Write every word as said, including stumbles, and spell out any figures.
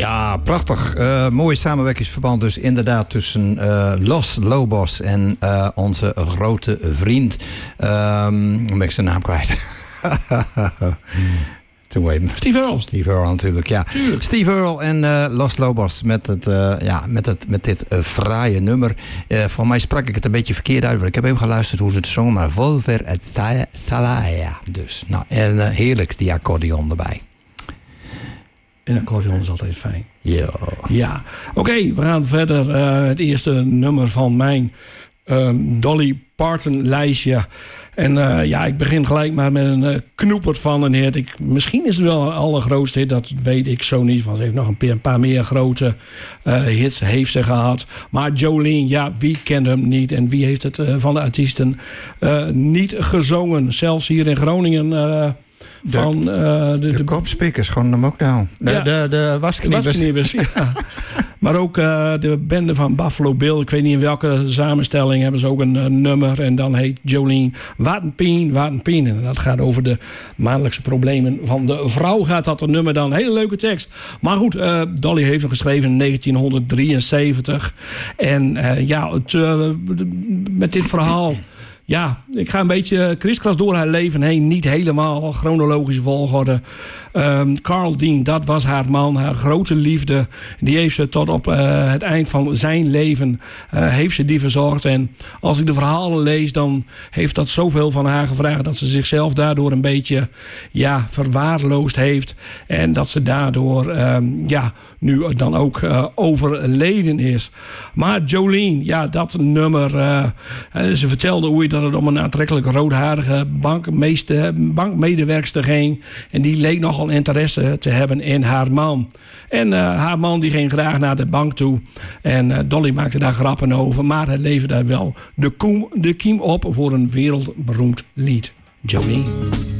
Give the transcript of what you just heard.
Ja, prachtig. Uh, mooi samenwerkingsverband dus inderdaad tussen uh, Los Lobos en uh, onze grote vriend. Um, dan ben ik zijn naam kwijt. Steve Earle. Steve Earle natuurlijk, ja. Tuurlijk. Steve Earle en uh, Los Lobos met, het, uh, ja, met, het, met dit uh, fraaie nummer. Uh, voor mij sprak ik het een beetje verkeerd uit, want ik heb even geluisterd hoe ze het zongen, maar Volver et Thalaya. Dus, nou, en uh, heerlijk die accordeon erbij. Een accordeon is altijd fijn. Ja. Ja. Oké, okay, we gaan verder. Uh, het eerste nummer van mijn um, Dolly Parton lijstje. En uh, ja, ik begin gelijk maar met een uh, knoepert van een hit. Ik, misschien is het wel een allergrootste hit, dat weet ik zo niet. Want ze heeft nog een, een paar meer grote uh, hits heeft ze gehad. Maar Jolene, ja, wie kent hem niet? En wie heeft het uh, van de artiesten uh, niet gezongen? Zelfs hier in Groningen... Uh, De, van, uh, de, de, de kopspikkers, gewoon hem ook nou. De, ja, de, de wasknievers. De wasknievers, ja. Maar ook uh, de bende van Buffalo Bill. Ik weet niet in welke samenstelling hebben ze ook een, een nummer. En dan heet Jolene Watenpien, Watenpien. En dat gaat over de maandelijkse problemen van de vrouw. Gaat dat een nummer dan. Hele leuke tekst. Maar goed, uh, Dolly heeft hem geschreven in negentien drieënzeventig. En uh, ja, het, uh, met dit verhaal... Ja, ik ga een beetje kriskras door haar leven heen. Niet helemaal chronologische volgorde. Um, Carl Dean, dat was haar man, haar grote liefde. Die heeft ze tot op uh, het eind van zijn leven uh, heeft ze die verzorgd. En als ik de verhalen lees, dan heeft dat zoveel van haar gevraagd... dat ze zichzelf daardoor een beetje ja, verwaarloosd heeft. En dat ze daardoor um, ja, nu dan ook uh, overleden is. Maar Jolene, ja, dat nummer... Uh, uh, ze vertelde hoe je dat het om een aantrekkelijk roodharige bankmeester, bankmedewerkster ging. En die leek nogal interesse te hebben in haar man. En uh, haar man die ging graag naar de bank toe. En uh, Dolly maakte daar grappen over. Maar het leverde daar wel de, koem, de kiem op voor een wereldberoemd lied. Jolene.